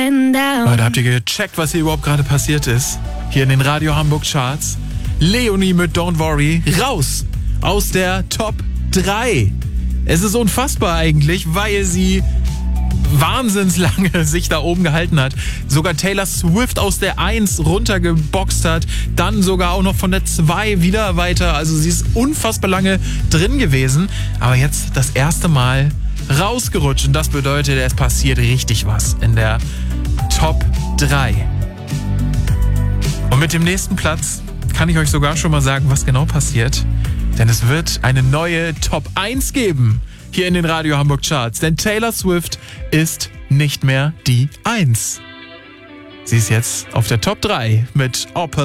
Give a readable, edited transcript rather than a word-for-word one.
going down. Leute, habt ihr gecheckt, was hier überhaupt gerade passiert ist? Hier in den Radio Hamburg Charts. Leonie mit Don't Worry raus aus der Top 3. Es ist unfassbar eigentlich, weil sie wahnsinnslange sich da oben gehalten hat. Sogar Taylor Swift aus der 1 runtergeboxt hat. Dann sogar auch noch von der 2 wieder weiter. Also sie ist unfassbar lange drin gewesen. Aber jetzt das erste Mal rausgerutscht. Und das bedeutet, es passiert richtig was in der Top 3. Und mit dem nächsten Platz kann ich euch sogar schon mal sagen, was genau passiert. Denn es wird eine neue Top 1 geben hier in den Radio Hamburg Charts. Denn Taylor Swift ist nicht mehr die 1. Sie ist jetzt auf der Top 3 mit Opal.